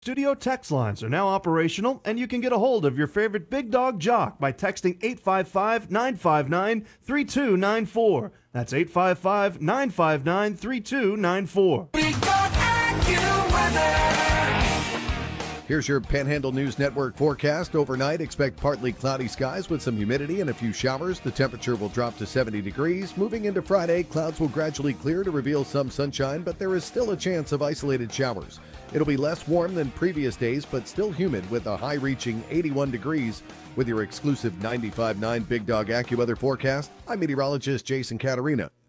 Studio text lines are now operational, and you can get a hold of your favorite Big Dog Jock by texting 855-959-3294. That's 855-959-3294. Big Dog AccuWeather. Here's your Panhandle News Network forecast. Overnight, expect partly cloudy skies with some humidity and a few showers. The temperature will drop to 70 degrees. Moving into Friday, clouds will gradually clear to reveal some sunshine, but there is still a chance of isolated showers. It'll be less warm than previous days, but still humid with a high reaching 81 degrees. With your exclusive 95.9 Big Dog AccuWeather forecast, I'm meteorologist Jason Caterina.